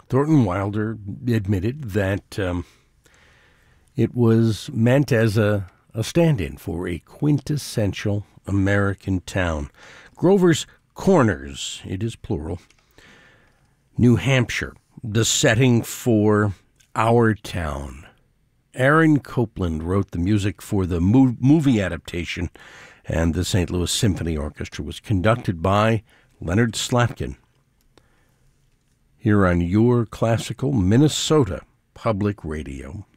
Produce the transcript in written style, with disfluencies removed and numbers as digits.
Thornton Wilder admitted that it was meant as a stand-in for a quintessential American town. Grover's Corners, it is plural, New Hampshire, the setting for Our Town. Aaron Copland wrote the music for the movie adaptation, and the St. Louis Symphony Orchestra was conducted by Leonard Slatkin. Here on Your Classical Minnesota Public Radio.